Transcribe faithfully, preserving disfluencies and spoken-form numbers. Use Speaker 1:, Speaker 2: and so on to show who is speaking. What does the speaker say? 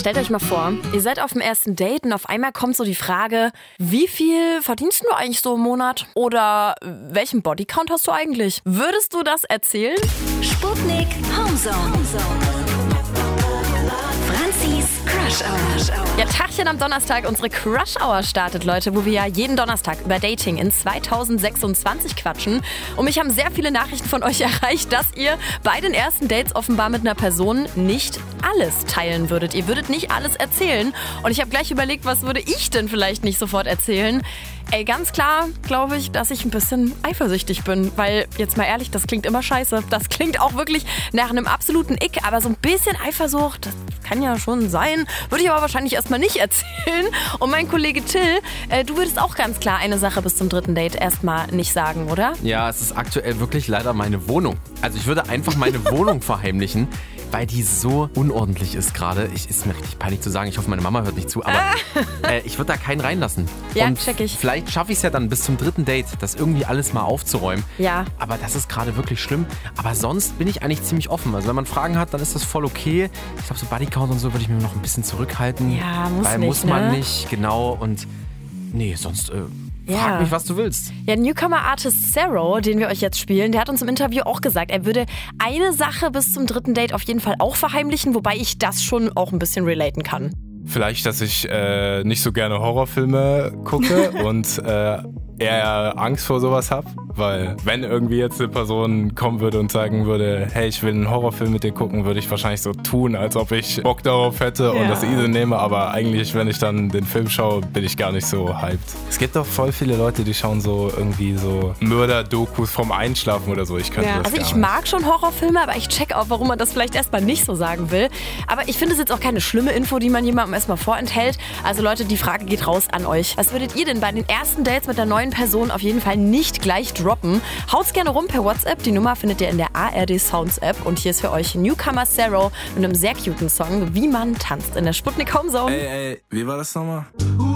Speaker 1: Stellt euch mal vor, ihr seid auf dem ersten Date und auf einmal kommt so die Frage, wie viel verdienst du eigentlich so im Monat? Oder welchen Bodycount hast du eigentlich? Würdest du das erzählen?
Speaker 2: Sputnik Homezone. Franzis Crush Hour.
Speaker 1: Ja, Tagchen am Donnerstag, unsere Crush Hour startet, Leute, wo wir ja jeden Donnerstag über Dating in zweitausendsechsundzwanzig quatschen. Und mich haben sehr viele Nachrichten von euch erreicht, dass ihr bei den ersten Dates offenbar mit einer Person nicht alles teilen würdet. Ihr würdet nicht alles erzählen. Und ich habe gleich überlegt, was würde ich denn vielleicht nicht sofort erzählen? Ey, ganz klar glaube ich, dass ich ein bisschen eifersüchtig bin, weil, jetzt mal ehrlich, das klingt immer scheiße. Das klingt auch wirklich nach einem absoluten Ick, aber so ein bisschen Eifersucht, das kann ja schon sein, würde ich aber wahrscheinlich erstmal nicht erzählen. Und mein Kollege Till, äh, du würdest auch ganz klar eine Sache bis zum dritten Date erstmal nicht sagen, oder?
Speaker 3: Ja, es ist aktuell wirklich leider meine Wohnung. Also ich würde einfach meine Wohnung verheimlichen, weil die so unordentlich ist gerade. Ich ist mir richtig peinlich zu sagen. Ich hoffe, meine Mama hört nicht zu, aber äh, ich würde da keinen reinlassen.
Speaker 1: Ja,
Speaker 3: und
Speaker 1: check ich.
Speaker 3: Vielleicht schaffe ich es ja dann bis zum dritten Date, das irgendwie alles mal aufzuräumen.
Speaker 1: Ja.
Speaker 3: Aber das ist gerade wirklich schlimm. Aber sonst bin ich eigentlich ziemlich offen. Also wenn man Fragen hat, dann ist das voll okay. Ich glaube, so Bodycount und so würde ich mir noch ein bisschen zurückhalten.
Speaker 1: Ja, muss
Speaker 3: weil
Speaker 1: nicht,
Speaker 3: muss man
Speaker 1: ne?
Speaker 3: nicht, genau. Und nee, sonst äh,
Speaker 1: Ja.
Speaker 3: frag mich, was du willst.
Speaker 1: Ja, Newcomer-Artist Zero, den wir euch jetzt spielen, der hat uns im Interview auch gesagt, er würde eine Sache bis zum dritten Date auf jeden Fall auch verheimlichen, wobei ich das schon auch ein bisschen relaten kann.
Speaker 4: Vielleicht, dass ich äh, nicht so gerne Horrorfilme gucke und äh, eher Angst vor sowas habe, weil wenn irgendwie jetzt eine Person kommen würde und sagen würde, hey, ich will einen Horrorfilm mit dir gucken, würde ich wahrscheinlich so tun, als ob ich Bock darauf hätte und
Speaker 1: Ja.
Speaker 4: das easy nehme, aber eigentlich, wenn ich dann den Film schaue, bin ich gar nicht so hyped. Es gibt doch voll viele Leute, die schauen so irgendwie so Mörder-Dokus vom Einschlafen oder so. Ich könnte
Speaker 1: Ja,
Speaker 4: das
Speaker 1: also
Speaker 4: gar
Speaker 1: ich
Speaker 4: nicht.
Speaker 1: mag schon Horrorfilme, aber ich check auch, warum man das vielleicht erstmal nicht so sagen will. Aber ich finde es jetzt auch keine schlimme Info, die man jemandem erstmal vorenthält. Also Leute, die Frage geht raus an euch. Was würdet ihr denn bei den ersten Dates mit der neuen Person auf jeden Fall nicht gleich droppen? Haut's gerne rum per WhatsApp. Die Nummer findet ihr in der A R D Sounds App. Und hier ist für euch Newcomer Zero mit einem sehr cuten Song, Wie man tanzt in der Sputnik Homezone.
Speaker 5: Ey, ey, wie war das nochmal?